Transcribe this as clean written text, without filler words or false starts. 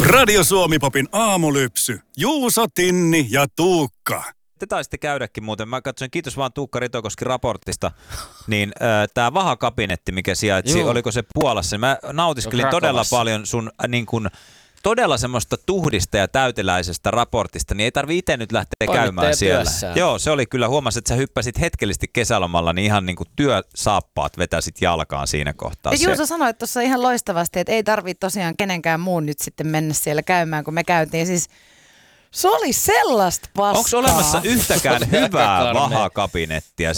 Radio Suomi-popin aamulypsy. Juuso, Tinni ja Tuukka. Te taisitte käydäkin muuten. Mä katsoin, kiitos vaan Tuukka Ritokoski raportista, niin tämä vahakabinetti, mikä sijaitsi, oliko se Puolassa, niin mä nautiskelin todella paljon sun niin kun, todella semmoista tuhdista ja täyteläisestä raportista, niin ei tarvitse itse nyt lähteä käymään siellä. Joo, se oli kyllä, huomasin, että sä hyppäsit hetkellisesti kesälomalla, niin ihan niin kuin työsaappaat vetäsit jalkaan siinä kohtaa. Ja Juuso sanoi tuossa ihan loistavasti, että ei tarvitse tosiaan kenenkään muun nyt sitten mennä siellä käymään, kun me käytiin. Siis se oli sellaista paskaa. Onko olemassa yhtäkään hyvää vahakabinettia?